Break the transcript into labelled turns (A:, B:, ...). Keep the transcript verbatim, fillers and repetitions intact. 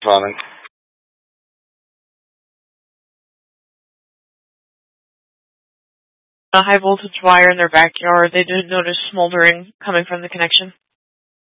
A: Running.
B: A high voltage wire in their backyard. They did notice smoldering coming from the connection.